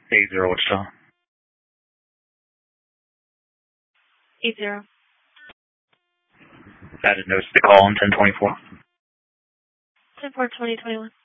80 Wichita. 80. Added notes to call on 1024. 10-4-2021.